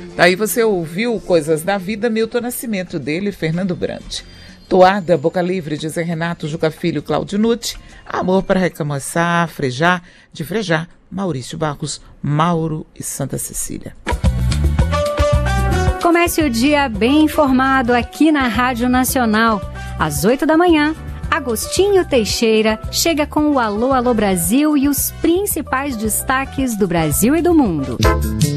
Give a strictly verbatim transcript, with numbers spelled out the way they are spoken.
Daí você ouviu Coisas da Vida, Milton Nascimento, dele, Fernando Brant. Toada, Boca Livre, de Zé Renato, Juca Filho, Cláudio Nutti. Amor para Recamoçar, Frejar, de Frejar, Maurício Barros, Mauro e Santa Cecília. Comece o dia bem informado aqui na Rádio Nacional. Às oito da manhã, Agostinho Teixeira chega com o Alô, Alô Brasil e os principais destaques do Brasil e do mundo.